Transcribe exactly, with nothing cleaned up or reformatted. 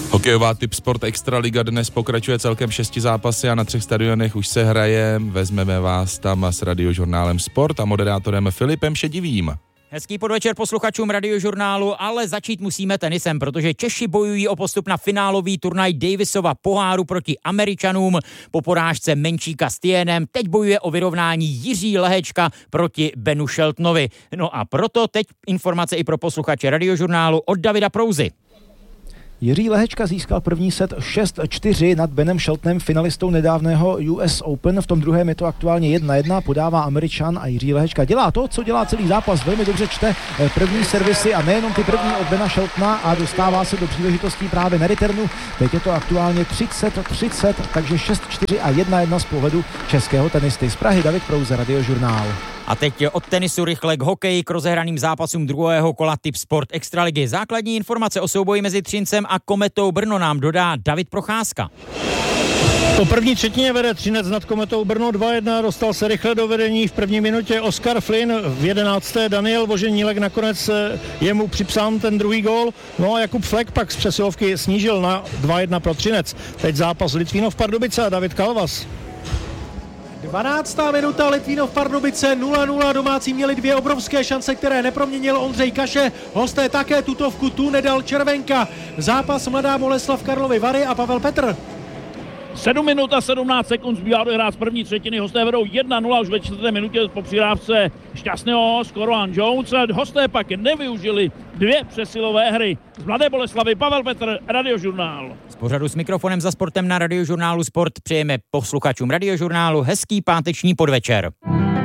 Hokejová Tip Sport Extraliga dnes pokračuje celkem šesti zápasy a na třech stadionech už se hraje. Vezmeme vás tam s Radiožurnálem Sport a moderátorem Filipem Šedivým. Hezký podvečer posluchačům Radiožurnálu, ale začít musíme tenisem, protože Češi bojují o postup na finálový turnaj Davisova poháru proti Američanům. Po porážce Menčíka s Tienem teď bojuje o vyrovnání Jiří Lehečka proti Benu Sheltonovi. No a proto teď informace i pro posluchače Radiožurnálu od Davida Prouzy. Jiří Lehečka získal první set šest čtyři nad Benem Sheltonem, finalistou nedávného U S Open. V tom druhém je to aktuálně jedna jedna, podává Američan a Jiří Lehečka dělá to, co dělá celý zápas. Velmi dobře čte první servisy a nejenom ty první od Bena Sheltona a dostává se do příležitostí právě na returnu. Teď je to aktuálně třicet třicet, takže šest čtyři a jedna jedna z pohledu českého tenisty. Z Prahy David Prouze, Radiožurnál. A teď od tenisu rychle k hokeji, k rozehraným zápasům druhého kola Tip Sport Extraligy. Základní informace o souboji mezi Třincem a Kometou Brno nám dodá David Procházka. Po první třetině vede Třinec nad Kometou Brno dva jedna, dostal se rychle do vedení v první minutě Oskar Flynn, v jedenácté Daniel Voženílek, nakonec je mu připsán ten druhý gól, no a Jakub Flek pak z přesilovky snížil na dva jedna pro Třinec. Teď zápas Litvínov Pardubice a David Kalvas. dvanáctá minuta, Litvínov Pardubice nula nula, domácí měli dvě obrovské šance, které neproměnil Ondřej Kaše, hosté také tutovku, tu nedal Červenka. Zápas Mladá Boleslav Karlovy Vary a Pavel Petr. sedm minut a sedmnáct sekund zbývá dohrát z první třetiny, hosté vedou jedna nula už ve čtvrté minutě po přihrávce šťastného Skorovan Jones. Hosté pak nevyužili dvě přesilové hry. Z Mladé Boleslavy Pavel Petr, Radiožurnál. Z pořadu s mikrofonem za sportem na Radiožurnálu Sport přejeme posluchačům Radiožurnálu hezký páteční podvečer.